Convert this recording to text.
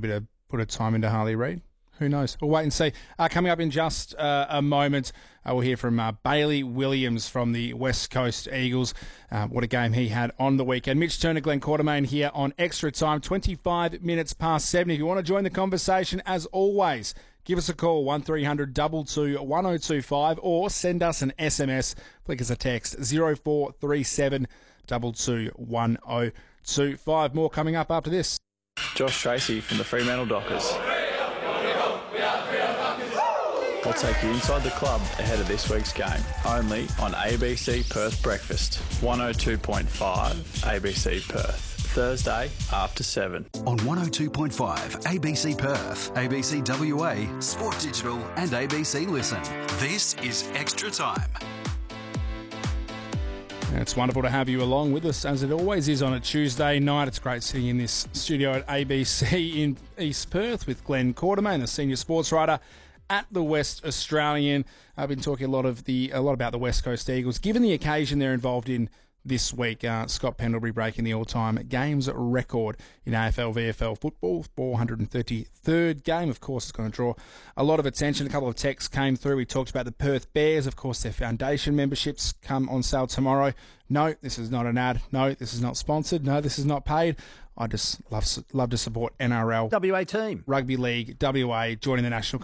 bit of put a time into Harley Reid. Who knows? We'll wait and see. Coming up in just a moment, we'll hear from Bailey Williams from the West Coast Eagles. What a game he had on the weekend. Mitch Turner, Glenn Quartermain here on Extra Time, 25 minutes past 7. If you want to join the conversation, as always, give us a call, 1300 222 1025, or send us an SMS. Flick us a text, 0437 22 1025. More coming up after this. Josh Tracy from the Fremantle Dockers. We'll take you inside the club ahead of this week's game, only on ABC Perth Breakfast, 102.5 ABC Perth. Thursday after 7. On 102.5 ABC Perth, ABC WA, Sport Digital and ABC Listen. This is Extra Time. It's wonderful to have you along with us, as it always is on a Tuesday night. It's great sitting in this studio at ABC in East Perth with Glenn Quartermain, the senior sports writer at the West Australian. I've been talking a lot about the West Coast Eagles. Given the occasion they're involved in this week, Scott Pendlebury breaking the all-time games record in AFL VFL football, 433rd game. Of course, it's going to draw a lot of attention. A couple of texts came through. We talked about the Perth Bears. Of course, their foundation memberships come on sale tomorrow. No, this is not an ad. No, this is not sponsored. No, this is not paid. I just love to support NRL. WA team. Rugby League, WA, joining the national